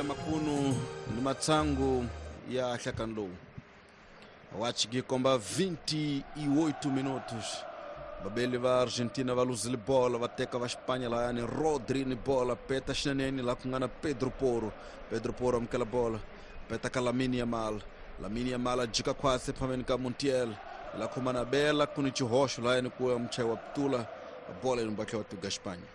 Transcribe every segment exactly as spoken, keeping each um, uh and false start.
makunu ni matsangu ya Hlakando. Awachiki komba vinte e oito minutos. Babeli va Argentina va luzili bola, va teka va Espanha lá, yani Rodri ni bola, peta sheneni lá kungana Pedro Porro. Pedro Porro amkela bola, peta ka Lamine Yamal. Lamine Yamal ajika kwase pameni ka Montiel. Ila kumana bela kunichi hosho lá, yani kuwa mchai wa Ptula. A bola ni mbake watu ga Espanha.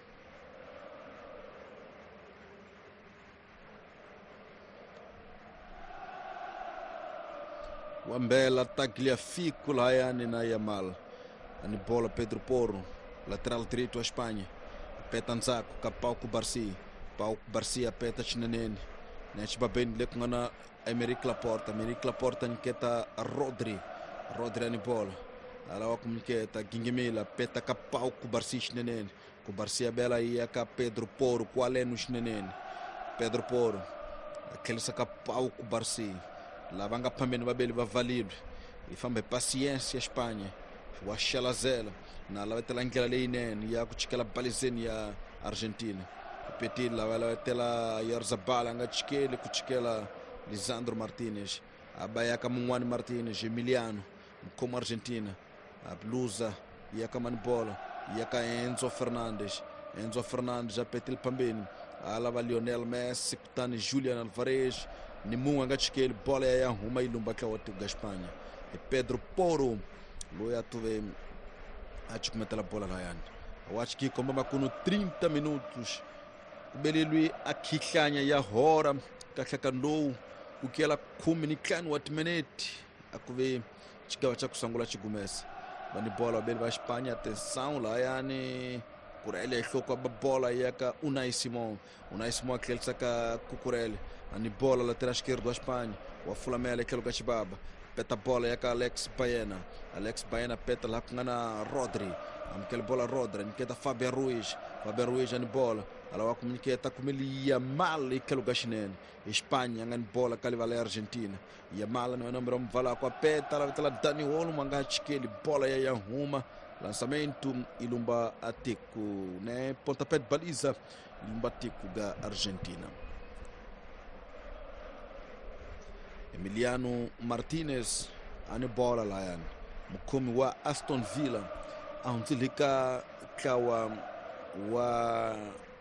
Wambela Tagliafico lá, yani na Yamal. Ani bola Pedro Porro, lateral direito a Espanha. Peta Nzako, Capau Kubarsi. Pau Kubarsi a peta Chinanene. Nechba bem le kungana Emerick Laporta. Emerick Laporta niketa Rodri. Rodri ani bola. Alawa kumiketa Gingimila, peta Capau Kubarsi Chinanene. Kubarsi a bela ia ka Pedro Porro, qual é no Chinanene. Pedro Porro. Aquele sa Capau Kubarsi. Lavanga pamene babeli va valido. E fambe paciência Espanha. Washala zela na la tela ngela leinen ya kuchikela balizeni ya Argentina. Petit la la tela Yarzabal nga chikele kuchikela Lisandro Martinez. Abaya kama Juan Martinez, Emiliano como Argentina. A blusa ya kama bola ya ka Enzo Fernandes. Enzo Fernandes a Petit Pambeni. Ala va Lionel Messi, kutani Julian Alvarez. Ni munga nga chikele bola ya huma ilumba kwa watu ga Espanha. E Pedro Porro Loya tuve acho que a bola lá, yani. Eu acho que como makuno trinta minutos. O Belilui aqui canha e a hora kakakando o que ela comunicando at minute. A kuve chegava a kusangula chigumesa. Bani bola bel va Espanha, atenção lá, yani. Kurele é com a bola e a Unai Simon. Unai Simon aquele saca Cucurelle. Ani bola lateral esquerdo da Espanha. O Fulamela aquele gachibaba. Peta bola é com Alex Baena. Alex Baena peta lá com a Rodri. Aquela bola Rodri. Niketa Fabian Ruiz. Fabian Ruiz ani bola. Ela com Niketa como ele ia mal e aquele gachinene. Espanha ani bola que vale a Argentina. Ia mal não é número um vala com a peta. Ela vai lá Dani Olmo manga chikele bola ia ia ruma. Lançamento ilumba atiku, né? Pontapé de baliza ilumba atiku da Argentina. Emiliano Martinez ane bola lá, yani. Mukumi wa Aston Villa auntilika kawa wa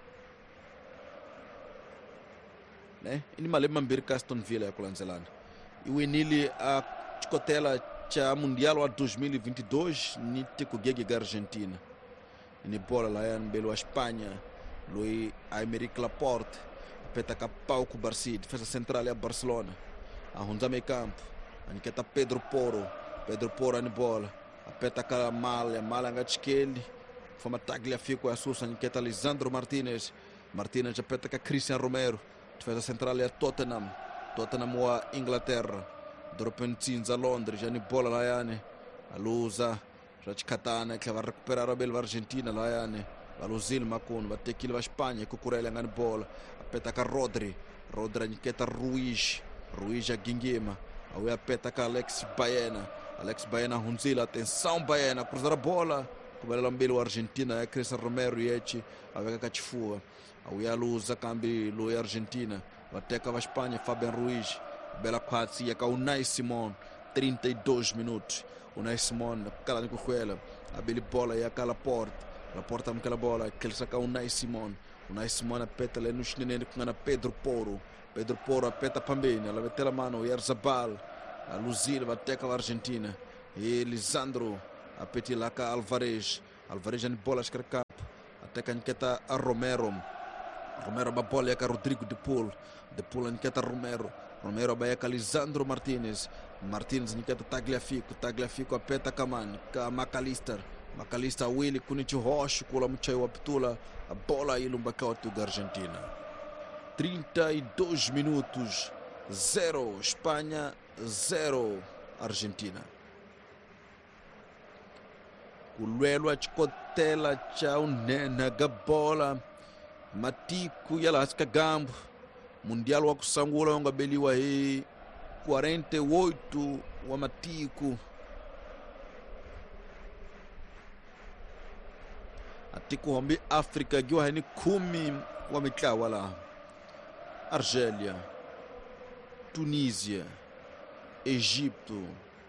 né? Ini malema mbirika Aston Villa ya kulanzelana. Iwe nili a chikotela cha Mundial wa dois mil e vinte e dois ni tiko gege ga Argentina. Ini bola lá, yani belo a Espanha, lui a Emerick Laporte, peta ka Pau Kubarsi, defesa central a Barcelona. A Honda meio campo, a Niketa Pedro Porro, Pedro Porro ani bola, a peta ka Malha, Malha nga chikeli, fama Tagliafico a Susa, a Niketa Lisandro Martinez, Martinez a peta ka Christian Romero, defesa central a Tottenham, Tottenham wa Inglaterra, Dropenzinza Londres, ani bola lá, yani, a Lusa, já chikatana, que vai recuperar a Belva Argentina lá, yani, a Luzil Macun, vai ter que ir a Espanha, Cucurella ngani bola, a peta ka Rodri, Rodri a Niketa Ruiz, Ruiz a Guinguema, a peta com Alex Baena, Alex Baena Hunzila, atenção Baena, cruzar a bola, como ela lambeu a Argentina, é Christian Romero e Echi, a Vega Catifua, a Luz a Cambi, Lui Argentina, a Teca a Espanha, Fabian Ruiz, Bela Quatsi, a Unai Simon, trinta e dois minutos, Unai Simon, cala de Cucuela, a Beli Bola e a Laporte, Laporte aquela bola, que ele saca Unai Simon, Unai Simon a peta le no chinene com a Pedro Porro. Pedro Porro a peta Pambene, ela vai ter a mano, Yarzabal, a Luzil, vai ter a Argentina, e Lisandro, a Petilaca Alvarez, Alvarez em bola escreve campo, até que a Niketa a Romero, Romero a bola é a Rodrigo de Paul, de Paul a Niketa Romero, Romero vai a Lisandro Martinez, Martinez Niketa Tagliafico, Tagliafico a peta Kaman, a Macalister, Macalister a Willy, Kunichi Roche, Kula Muchaio a Ptula, a bola aí no bacauto da Argentina. trinta e dois minutos, zero Espanha, zero Argentina. O Luelo a chicotela, tchau, nena, gabola, matico e alasca gambo. Mundial wa kusangula onga beliwa hii, quarenta e oito wa matico. Atiku hombi Afrika giwa hani kumi wa mitlawa la. Argélia, Tunísia, Egipto,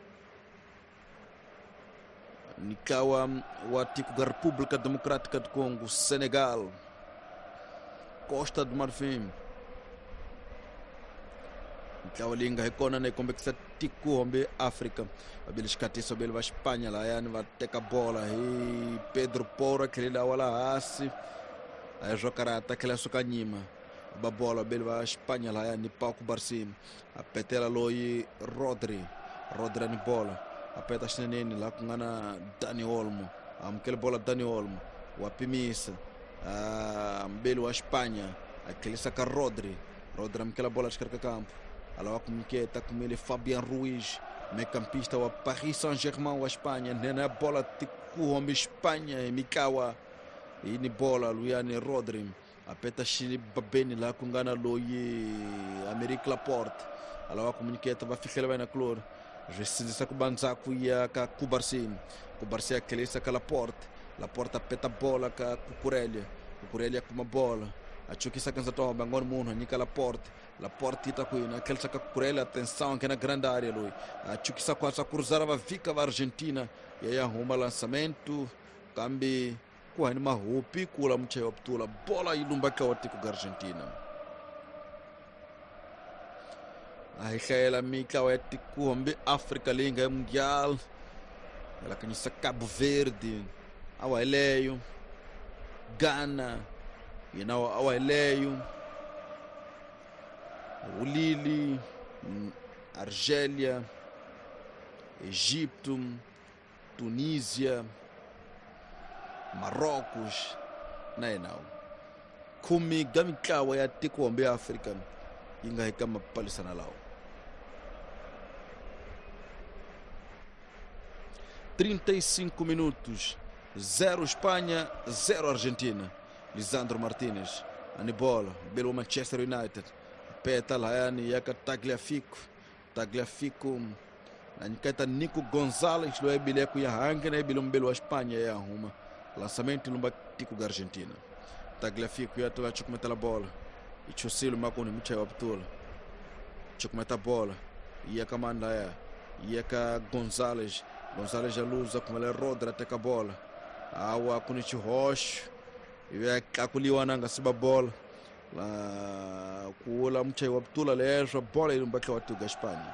nikawa watiku da República Democrática do Congo, Senegal, Costa do Marfim, nikawa linga hekona na ikombekisa tiku hombe África, abeles katiso bele va Espanha lá, yani va teka bola, e Pedro Porro aquele lá wala asi, aí jokarata aquele suka nyima, ba bola bele va Espanha lá, yani Pau Barsim, a petela loi Rodri, Rodri ni bola, apeta sheneni la kungana Dani Olmo, amkele bola Dani Olmo, wapimisa, mbele wa Espanha, aquele saka Rodri, Rodri amkele bola escarca campo. Ela vai comunicar com ele Fabian Ruiz, meio campista wa Paris Saint-Germain wa Espanha, nena bola tiku homem Espanha e Mikawa e ni bola Luiane Rodri, apeta chini babeni lá com gana loye América Laporte. Ela vai comunicar vai ficar lá na clor. Recebe essa kubanza kuia ka Kubarsi, Kubarsi aquele essa ka Laporte, Laporte apeta bola ka Cucurella, Cucurella com uma bola. Acho que essa cansa toba ngor muno nika Laporte. Laporte ita kuina aquele saca Cucurella, atenção que na grande área lui. Acho que essa coisa cruzar vai ficar a Argentina e aí arruma lançamento, cambi com anima rupi kula mche optula bola ilumba ka watiku ga Argentina. Aí ela mica watiku hombe África linga mundial. Ela conhece Cabo Verde, Awaileio, Ghana, e não Awaileio, Ulili, Argélia, Egipto, Tunísia, Marrocos, não não. Kumi gamikawa ya tiku hombe África, inga hekama palisana lao. trinta e cinco minutos, zero Espanha, zero Argentina. Lisandro Martínez, Anibola, pelo Manchester United, peta Laiani, Yaka Tagliafico, Tagliafico, Naniketa Nico Gonzalez, Loé Bileco e Hanga, e Bilum Belo Espanha e Arruma. Lançamento no Batico da Argentina. Tagliafico, Yato vai chucumeta a bola, e Chocilo Maconi, Michel Abtula, chucumeta a bola, e Yaka Mandaya, Yaka Gonzalez. Gonzalez já luza com ele Rodra até a bola. Awa Kunichi Rocha. E é Kakuliwana ngasiba bola. La kuula mchai wabtula lejo bola ilumbaka watu ga Espanha.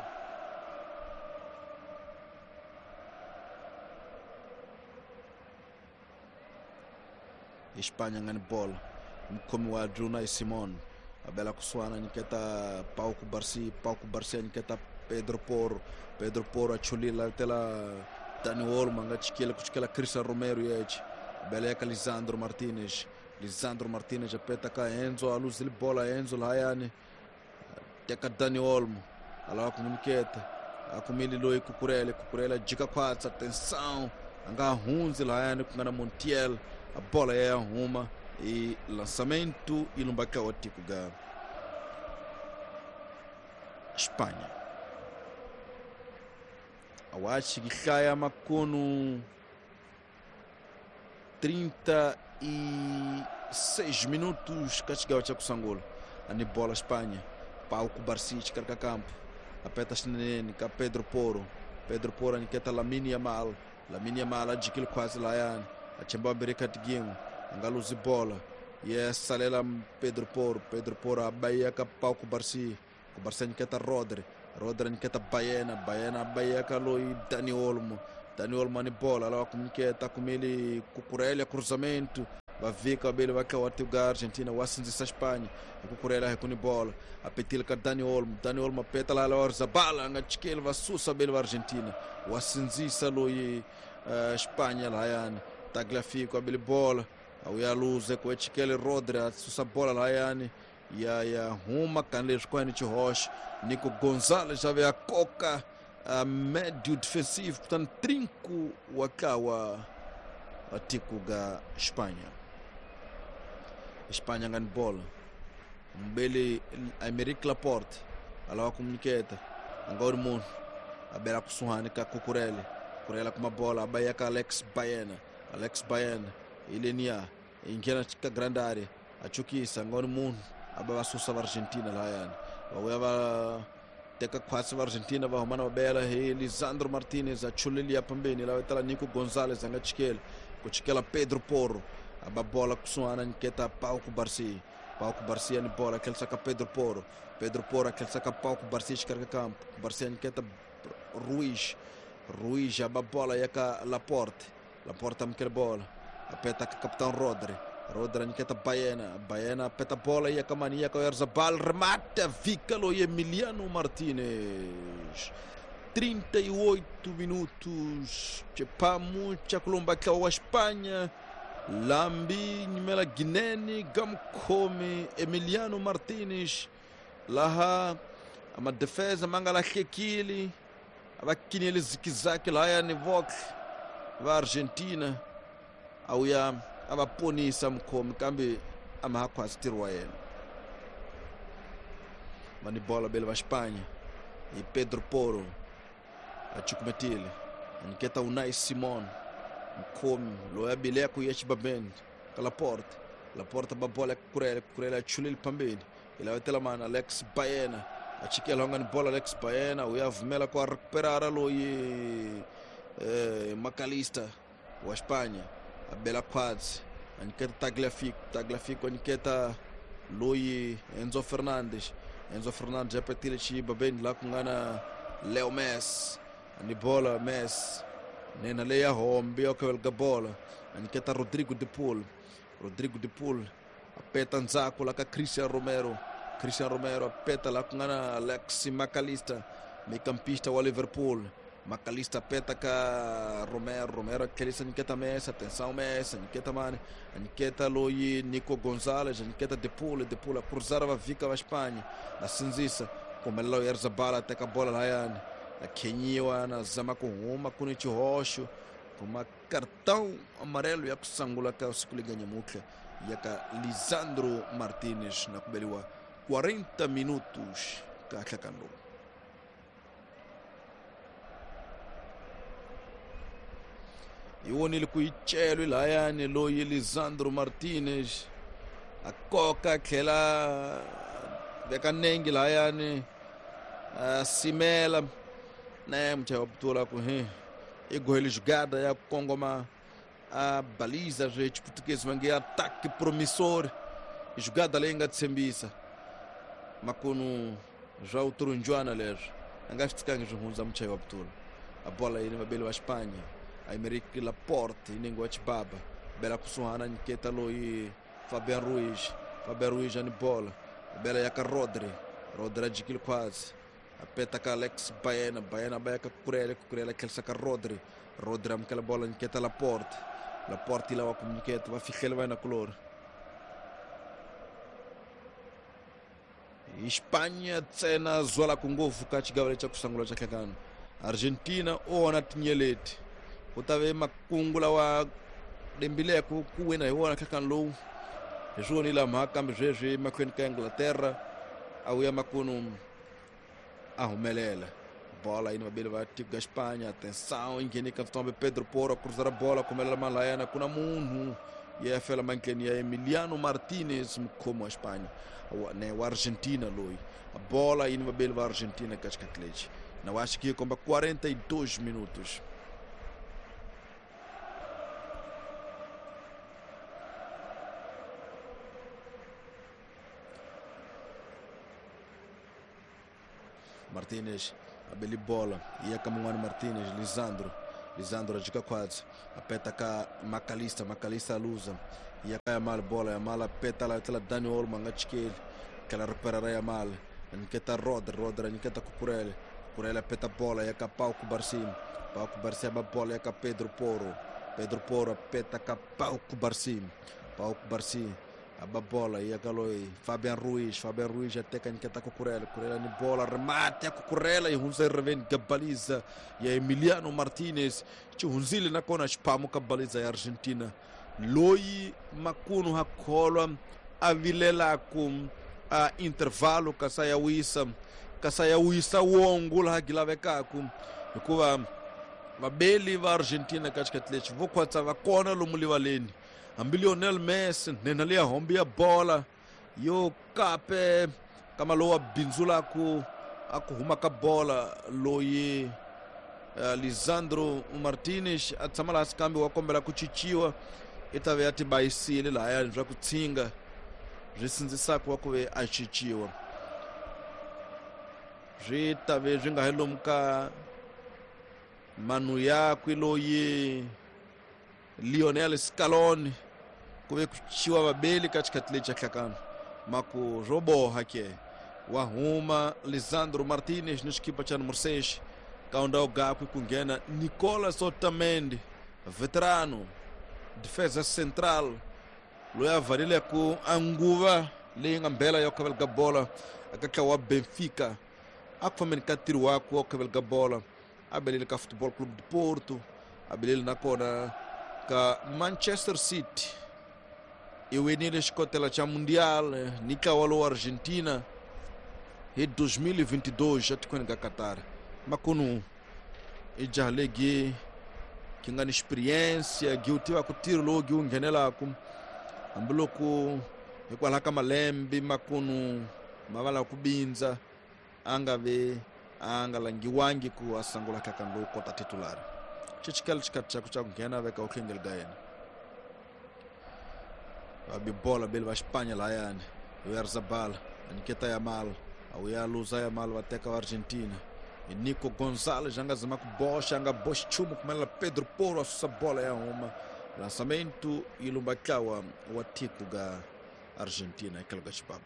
Espanha ngani bola. Mkomi wa Drunai Simon. Abela kuswana niketa Pau Barsi, Pau Barsi niketa Pedro Porro, Pedro Porro a chulila tela Dani Olmo nga chikela kuchikela Cristian Romero yechi. Beleka Lisandro Martínez, Lisandro Martínez apeta ka Enzo a luz de bola Enzo Laiani. Teka Dani Olmo, ala comunicata, a comili loi Cucurella, Cucurella dica quatro, atenção, anga Hunzi Laiani com na Montiel, a bola é arruma e lançamento e lumbaka watiku ga Espanha. Awachi Gikaya Makono trinta e seis minutos Kachigao Chakusangolo. Ani bola Espanha. Pau Barsi carca campo. Apeta Stinene, ka Pedro Porro. Pedro Porro Niketa Lamine Yamal. Lamine Yamal adquilo quase Laiane. A Chamba Bereka Tiguinho. Angaluzi bola. E é Salela Pedro Porro. Pedro Porro a Bahia ka Pau Barsi. Barsi Niketa Rodri. Rodri Niketa Baiana. Baiana Bahia ka Loi Dani Olmo. Dani Olmo ni bola. Ela comunica com ele Cucurella cruzamento. Vai ver que ele vai cair a Argentina, o Assis da Espanha, o Cucurella recone bola, a petil com Dani Olmo, Dani Olmo peta lá a orza bala, a chiquela vai sussa bela a Argentina, o Assis salo e Espanha lá yani, Tagliafico a bela bola, a uia luz com a chiquela Rodri, a sussa bola lá yani, e a Roma canles com a Nichi Rocha, Nico Gonzalez já vê a coca, a médio defensivo, portanto trinco o acawa a tico da Espanha. Espanha ganha bola. Um belo América Laporte. Ela comunicata. Agora o mundo. A bela com Suhane com a Cucurella. Cucurella com uma bola. A Bahia com Alex Baiana. Alex Baiana. Ele nia. Em que ela grande área. A Chuquissa. Agora o mundo. aba va susa va Argentina la yani va va teka kwasi va Argentina va humana bela he Lisandro Martinez a chulilia pambeni la tala Nico Gonzalez anga chikela ku chikela Pedro Porro aba bola kusuana nketa Pau Kubarsi Pau Kubarsi ni bola kel saka Pedro Porro Pedro Porro kel saka Pau Kubarsi chkarga campo Kubarsi nketa Ruiz Ruiz aba bola yaka Laporte Laporte amkel bola apeta ka capitão Rodri Rodri nketa Baena Baena apeta bola yaka mania ka Oyarzabal remata vicalo e Emiliano Martinez trinta e oito minutos chepa mucha kulomba kwa Espanha lambi nyimela Guineni gamkome Emiliano Martinez laha ama defesa mangala khekili abakini ele zikizaki la ya nevok va Argentina au ya abaponisa mkhomi kambe ama hakwasitirwa yena mani bola bela va Espanha e Pedro Porro achukumetile nketa Unai Simon mkhomi lo ya bileko yechibabend kala porta la porta ba bola kurela kurela chulil pambeni ila tela mana Alex Baena achikela longa ni bola Alex Baena uyavumela kwa recuperara lo ye eh, Macalista wa Espanha a bela quads aniketa Tagliafico Tagliafico aniketa lo ye Enzo Fernandes Enzo Fernandes apetile chi babeni la kungana Leo Messi ani bola Messi nena leia hombi okawel gabola aniketa Rodrigo de Paul Rodrigo de Paul apeta nzako la ka Cristiano Romero Cristiano Romero apeta la kungana Alexis Macalista mecampista wa Liverpool Macalista apeta ka Romero Romero kelisa niketa Messi atenção Messi niketa mane niketa loyi Nico Gonzalez niketa de Paul de Paul cruzara va vika va Espanha na sinzisa como ela Oyarzabal até ka bola lá yani akenyiwa na zama kuhuma kuni chihosho kuma cartão amarelo ya kusangula ka usikuliganya mukla yaka Lisandro Martinez na kubeliwa quarenta minutos ka kakando iwoni likuichelo ilayani lo Lisandro Martinez akoka khela beka nengi layani simela né mcha optula ku he ego jogada ya Kongoma a baliza gente português vangue ataque promissor jogada lenga tsembisa makuno já o turunjuana ler angastikanga junza mcha optula a bola ine mabele wa Espanha a Emerick Laporte inengwa baba bela kusuhana nketa lo e Fabian Ruiz Fabian Ruiz ani bola bela ya Rodri Rodri jikil quase apeta ka Alex Baena Baena baeka kurele kurele kelsa ka Rodri Rodri amkela bola nketa Laporte Laporte ila wa comunicate va fikhele va na color Espanha tsena zola ku ngofu ka chigawale cha kusangula cha kakano Argentina ona tinyeleti utave makungula wa dembile ku kuwena yona kakan low joni la makambe jeje makwen ka Inglaterra au ya makunu ahumelela bola ina mabele va tipo da Espanha atenção ingeni ka tombe Pedro Porro cruzar a bola como ela malayana kuna munhu ya fela mankeni ya Emiliano Martinez como a Espanha ou né o Argentina loi a bola ina mabele va Argentina kachkatlete na acho que comba quarenta e dois minutos Martinez abeli bola ia kamungani Martinez Lisandro Lisandro ajika quads apeta ka Macalista Macalista luza ia ka mal bola ya mala peta la tela Dani Olmo ngachkel kala recuperara ya mal nketa Rodri Rodri nketa Cucurella Cucurella peta bola ia ka Pau Kubarsi Pau Kubarsi ba bola ia ka Pedro Porro Pedro Porro peta ka Pau Kubarsi Pau Kubarsi aba bola ia galoi Fabian Ruiz Fabian Ruiz até que nketa Cucurella Cucurella ni bola remate a Cucurella e hunze reven gabaliza ya Emiliano Martinez chi hunzile na kona spamu kabaliza ya Argentina loi makuno hakolwa avilela kum a intervalo kasaya wisa kasaya wisa wongula hagilaveka kum kuva mabeli va Argentina katika atleti vokwatsa va kona lomulivaleni ambi Lionel Messi nenalia hombi ya bola yo kape kama lowa binzula ku aku huma ka bola loyi uh, Lisandro Martinez atsamala asikambi wakombela kuchichiwa itave atibayisile laya bya kutsinga risinzisaka wakuve achichiwa ritave byi nga helomka manu yakwe loyi Lionel Scaloni kuve kuchiwa babeli katikati lecha klakano maku robo hake wahuma Lisandro Martinez no skipa cha número seis kaunda ogakwe kungena Nicolas Otamendi veterano defesa central loya varile ku anguva leyi nga mbela ya kavelga bola akaka wa Benfica akufameni ka tiro wako kavelga bola abelele ka Futebol Clube de Porto abelele nakona ka Manchester City iwenile xikotela cha mundial nika walo Argentina em dois mil e vinte e dois já te conhece Qatar makunu ija legi kingani experiência giutiva ku tiro logi ungenela ku ambuloko ekwala kama lembi makunu mavala kubinza angave angalangiwangi ku asangula kakando kota titular chichikal chikacha kucha kungena veka ukengel gaena abi bola belva Espanha lá yani Oyarzabal aniketa Yamal au ya luza Yamal wateka wa Argentina e Nico Gonzalez anga zama kubosha anga bosh chumu kumela Pedro Porro asusa bola ya uma lançamento ilumbakawa watiku ga Argentina ikalga chibaba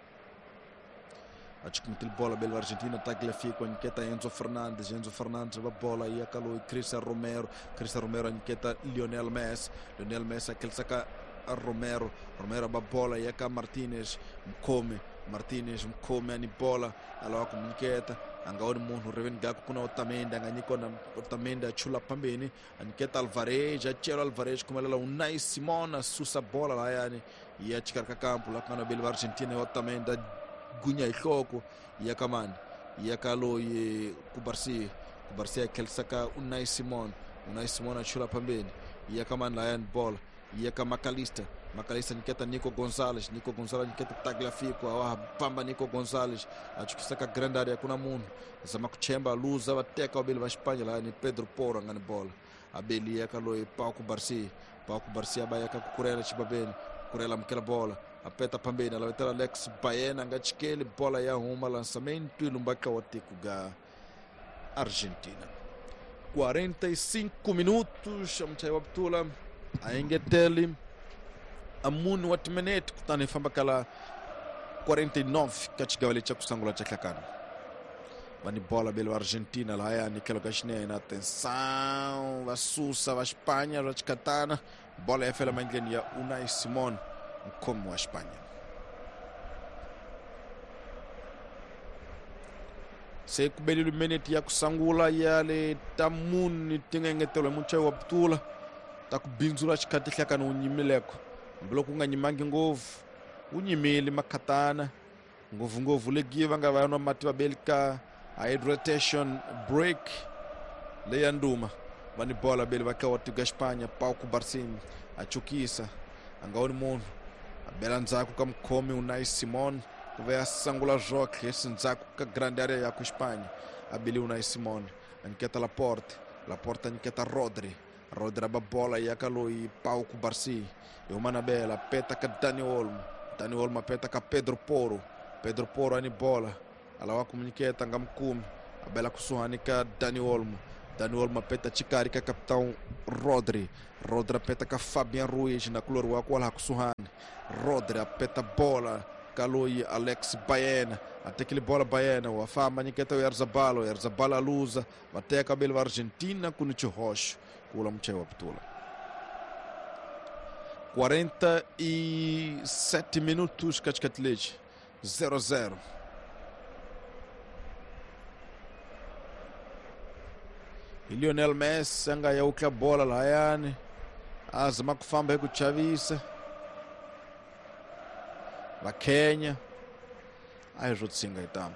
achikumtil bola belva Argentina tagla fico aniketa Enzo Fernandes Enzo Fernandes ba bola ya kalo Cristiano Romero Cristiano Romero aniketa Lionel Messi Lionel Messi akelsaka Romero Romero ba bola yaka Martinez mkome Martinez mkome ani bola alawa kumniketa angaoni munhu reven gaku kuna Otamendi anganyiko na Otamendi achula pambeni aniketa Alvarez achelo Alvarez kumelela Unai Simon susa bola la yani ya chikarka campo la kana belva Argentina Otamendi gunya ihloko yaka man yaka lo ye kubarsi kubarsi akelsaka Unai Simon Unai Simon achula pambeni yaka man la yani bola yaka Macalista Macalista niketa Nico Gonzalez Nico Gonzalez niketa Tagliafico awa pamba Nico Gonzalez achukisaka grande área kuna mundu zama kuchemba luza wateka obele va Espanha lá ni Pedro Porro ngani bola abeli yaka lo Pau Kubarsi Pau Kubarsi aba yaka kukurela chibabeni kurela mkela bola apeta pambeni alawetela Alex Baena ngachikele bola ya huma lançamento ilumbaka watiku ga Argentina quarenta e cinco minutos amchai waptula aingeteli amuni watimeneti kutani famba kala quarenta e nove kachigawali cha kusangula cha klakano vani bola belo Argentina lá yani kelo gashne na atenção va susa va Espanha va chikatana bola ya fela mangeni ya Unai Simon mkomo wa Espanha se kubeli meneti ya kusangula yale tamuni tingengetelo mucha waptula takubinzula chikati klakano unyimileko bloku nganyimangi ngovu unyimili makatana ngovu ngovu legiva nga vano mativa belka hydration break le yanduma vani bola beli vakawati ga Espanha Pau Kubarsi achukisa angaoni munhu abela nzaku ka mkhomi Unai Simon kuve asangula joke esi nzaku ka grande área ya ku Espanha abeli Unai Simon aniketa Laporte Laporte aniketa Rodri Rodri ba bola yakalo i Pau Kubarsi Yomana bela peta ka Dani Olmo Dani Olmo peta ka Pedro Porro Pedro Porro ani bola alawa komuniketa ngamkumi abela kusuhani ka Dani Olmo Dani Olmo peta chikari ka capitão Rodri Rodri peta ka Fabian Ruiz na kulor wako wala kusuhani Rodri peta bola kaloi Alex Baena atekele bola Baena wafama niketa Oyarzabal Oyarzabal aluza bateka belva Argentina kunichi roxo kula mchai waptula quarenta e sete minutos katikati leche zero a zero Lionel Messi anga yauka bola la yani azama kufamba hiku chavisa va Kenya ai rotsinga itamu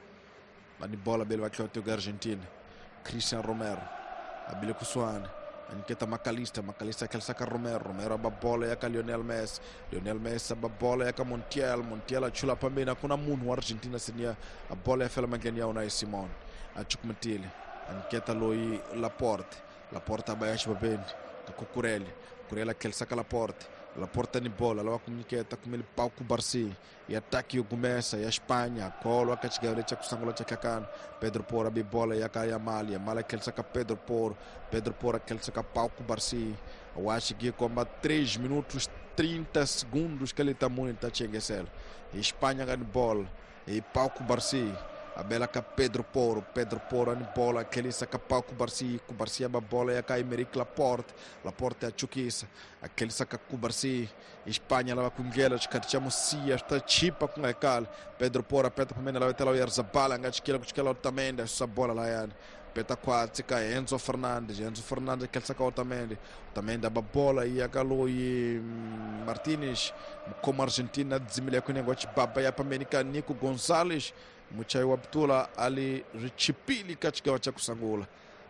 vani bola bele vakiwa tega Argentina Cristiano Romero abile kuswana Anketa Macalista, Macalista Kelsaka Romero, Romero aba bola ya ka Lionel Messi, Lionel Messi aba bola ya ka Montiel, Montiel achula pambeni kuna munhu wa Argentina senia a bola ya fela mangeni ya Unai Simon. Achukumatile, Anketa loyi Laporte, Laporte aba ya chibabeni, Kukureli, Kurela Kelsaka Laporte, Laporte ni bola, lawa kumniketa kumili Pau Kubarsi, e ataque o começa, e a Espanha, colo a categoria de kusangula chakakan, Pedro Porro abi bola ya ka Yamal, Yamal aquele saca Pedro Porro, Pedro Porro aquele saca Pau Kubarsi. Eu acho que como três minutos trinta segundos que ele está muito a chegar. Espanha ganha bola, e Pau Kubarsi. A bela ka Pedro Porro, Pedro Porro ni bola, aquele saca Pau Kubarsi, Kubarsi aba bola ya ka Emerick Laporte, Laporte a chukisa, aquele saca Kubarsi, Espanha lava com gela, chicatiamo sia, está chipa com a cal, Pedro Porro peta para mena lava tela o Yarzabala, angachikela com chikela otamendi, essa bola lá ya, peta quatica Enzo Fernandes, Enzo Fernandes aquele saca otamendi, otamendi aba bola e agalo e Martínez, como Argentina dizimile com negócio baba ya para menica Nico Gonzalez. Muchai Abdullah ali Richipili katika wacha kusangula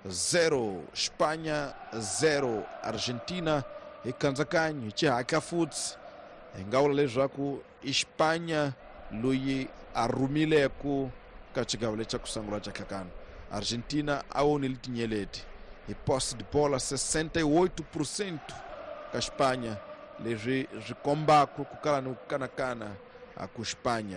zero Espanha zero Argentina ikanzakanyi chihaka futhi ingaula lejaku Espanha luyi arumile ku katika wacha kusangula chakakana Argentina aoni litinyeleti e posse de bola sessenta e oito por cento ka Espanha le rikombaku kukala no kanakana ku Espanha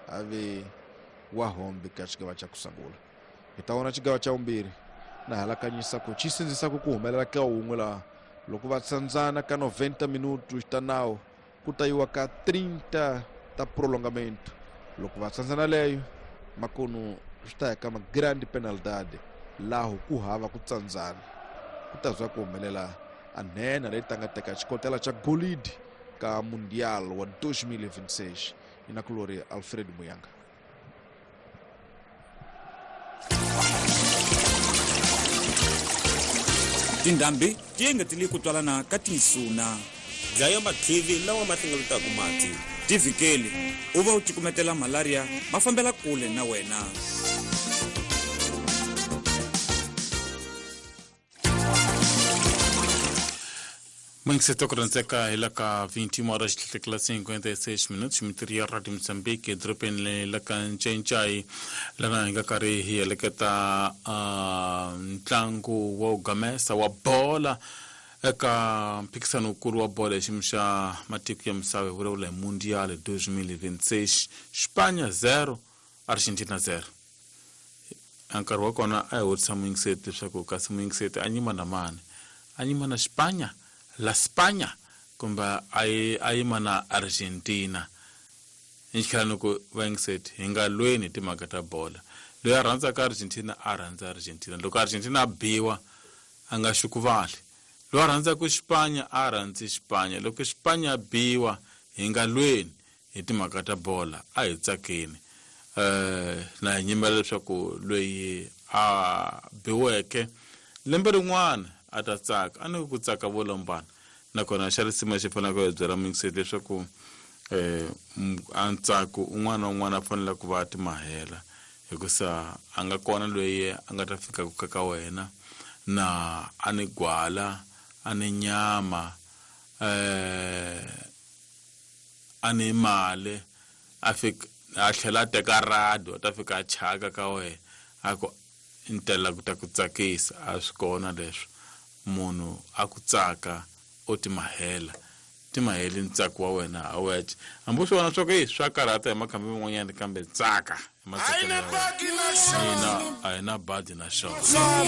ave wahombi katika wacha kusangula itaona chigawa cha umbiri na halakanyisa ku chisinzisa ku kuhumelela ka ungula loko vatsanzana ka noventa minutos tanao kutaiwa ka trinta ta prolongamento loko vatsanzana leyo makuno está kama grande penalidade laho ku hava ku tsanzana kutazwa ku humelela anena letangateka chikotela cha golidi ka mundial wa dois mil e vinte e seis ina gloria Alfredo Muyanga. Tindambi tienga tili kutwalana katisuna Jaya mathivi lawa mathingaluta kumati tivikeli uva uchikumetela malaria mafambela kule na wena. Mwingse tokoranzeka ilaka vinte horas de cinquenta e seis minutos mitria Radio Moçambique dropen le laka nchenchai lana ngakari hi leketa ntlangu wa ugamesa wa bola eka mpikisano ukuru wa bola shimsha matiku ya msawe ule ule mundial dois mil e vinte e seis Espanha zero Argentina zero ankar wakona ay wotsa mwingse tshako kasi mwingse anyima na mane anyima na Espanha la España kumba ay ay mana Argentina inchikano ko wengset hinga lweni timakata bola lo yaranza ka Argentina aranza Argentina lo ka Argentina biwa anga shukuvali lo yaranza ku España aranza España lo ka España biwa hinga lweni timakata bola ayitsakeni eh na nyimela swaku loyi a biweke lembe rin'wana atatsaka ane ku tsaka volombana nakona xarisima xi fanele ku byela mingse leswaku eh antsako un'wana un'wana a fanele ku va timahela hikusa anga kona loyi anga ta fika ku ka wena na ane gwala ane nyama eh ane male afika a tlhela teka rado ta fika chaka ka wena ako intela ku ta ku tsakisa a swi kona leswo munhu akutsaka otimahela timaheli ntsako wa wena aweje ambo swona swo ke swa karata emakhambi man'wanyana kambe tsaka ematsakelo ina ayina badi na show